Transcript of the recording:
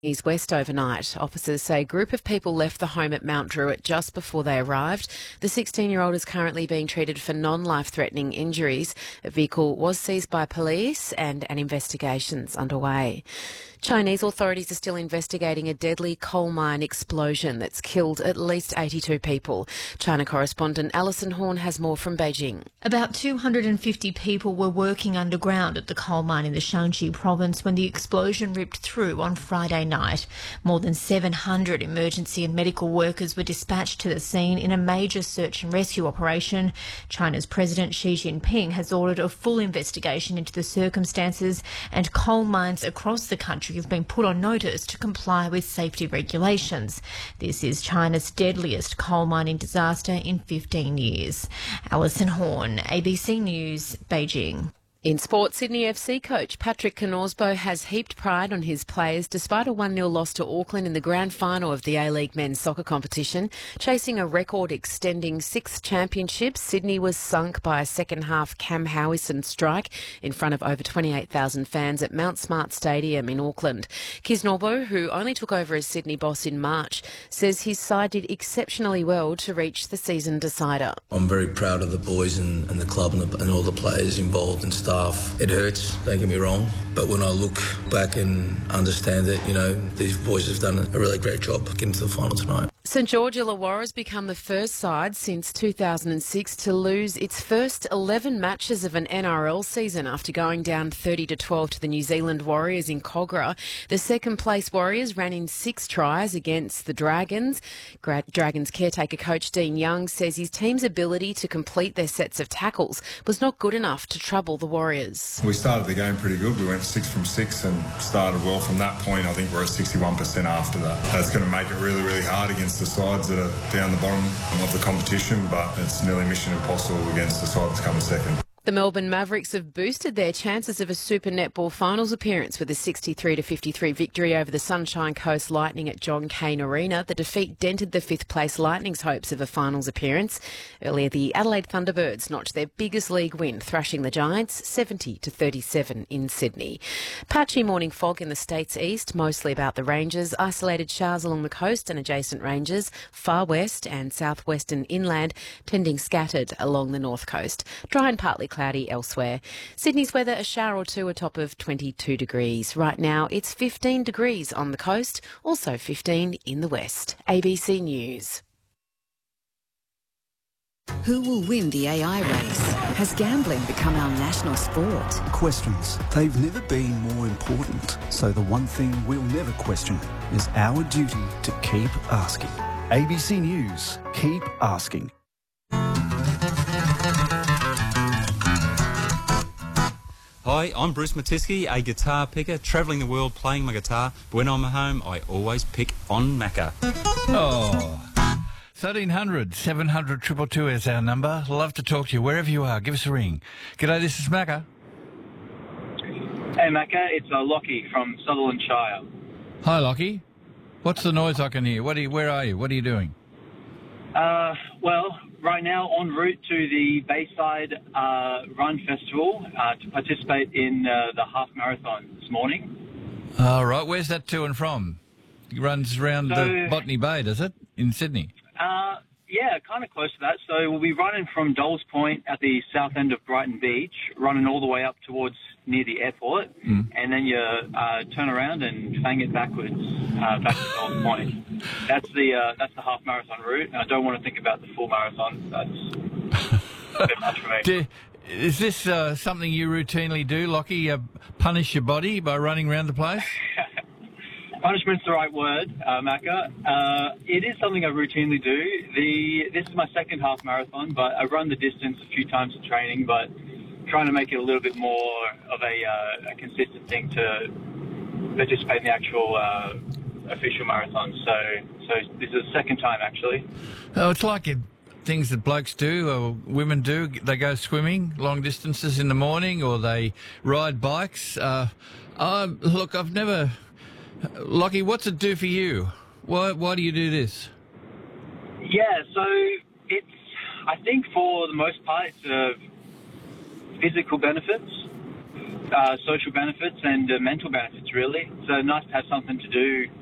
East West overnight. Officers say a group of people left the home at Mount Druitt just before they arrived. The 16-year-old is currently being treated for non-life-threatening injuries. A vehicle was seized by police and an investigation's underway. Chinese authorities are still investigating a deadly coal mine explosion that's killed at least 82 people. China correspondent Alison Horn has more from Beijing. About 250 people were working underground at the coal mine in the Shanxi province when the explosion ripped through on Friday night. More than 700 emergency and medical workers were dispatched to the scene in a major search and rescue operation. China's President Xi Jinping has ordered a full investigation into the circumstances, and coal mines across the country have been put on notice to comply with safety regulations. This is China's deadliest coal mining disaster in 15 years. Alison Horn, ABC News, Beijing. In sport, Sydney FC coach Patrick Knausbo has heaped pride on his players despite a 1-0 loss to Auckland in the grand final of the A-League men's soccer competition. Chasing a record-extending 6 championships, Sydney was sunk by a second-half Cam Howison strike in front of over 28,000 fans at Mount Smart Stadium in Auckland. Kisnorbo, who only took over as Sydney boss in March, says his side did exceptionally well to reach the season decider. I'm very proud of the boys and the club and all the players involved and staff. It hurts, don't get me wrong, but when I look back and understand that, these boys have done a really great job getting to the final tonight. St George Illawarra has become the first side since 2006 to lose its first 11 matches of an NRL season after going down 30-12 to the New Zealand Warriors in Kogarah. The second-place Warriors ran in 6 tries against the Dragons. Dragons caretaker coach Dean Young says his team's ability to complete their sets of tackles was not good enough to trouble the Warriors. We started the game pretty good. We went 6 from 6 and started well from that point. I think we're at 61% after that. That's going to make it really, really hard against the sides that are down the bottom of the competition, but it's nearly mission impossible against the side that's coming second. The Melbourne Mavericks have boosted their chances of a Super Netball Finals appearance with a 63-53 victory over the Sunshine Coast Lightning at John Cain Arena. The defeat dented the 5th place Lightning's hopes of a finals appearance. Earlier, the Adelaide Thunderbirds notched their biggest league win, thrashing the Giants 70-37 in Sydney. Patchy morning fog in the state's east, mostly about the ranges. Isolated showers along the coast and adjacent ranges, far west and southwestern inland, tending scattered along the north coast. Dry and partly cloudy elsewhere. Sydney's weather, a shower or two, a top of 22 degrees. Right now, it's 15 degrees on the coast, also 15 in the west. ABC News. Who will win the AI race? Has gambling become our national sport? Questions. They've never been more important. So the one thing we'll never question is our duty to keep asking. ABC News. Keep asking. Hi, I'm Bruce Matisky, a guitar picker, travelling the world playing my guitar. But when I'm at home, I always pick on Macca. Oh, 1300 700 222 is our number. Love to talk to you wherever you are. Give us a ring. G'day, this is Macca. Hey Macca, it's Lockie from Sutherland Shire. Hi, Lockie. What's the noise I can hear? Where are you? What are you doing? Well, right now en route to the Bayside Run Festival to participate in the half marathon this morning. All right, where's that to and from? It runs around the Botany Bay, does it, in Sydney? Yeah, kind of close to that. So we'll be running from Doles Point at the south end of Brighton Beach, running all the way up towards near the airport, and then you turn around and fang it backwards back to Doles Point. That's the half marathon route. I don't want to think about the full marathon. That's a bit much for me. Is this something you routinely do, Lockie? Punish your body by running around the place? Punishment's the right word, Macca. It is something I routinely do. This is my second half marathon, but I run the distance a few times in training, but trying to make it a little bit more of a consistent thing to participate in the actual official marathon. So this is the second time, actually. Oh, it's like things that blokes do or women do. They go swimming long distances in the morning, or they ride bikes. Look, I've never... Lockie, what's it do for you? Why do you do this? Yeah, so I think for the most part, it's physical benefits. social benefits and mental benefits, really. So nice to have something to do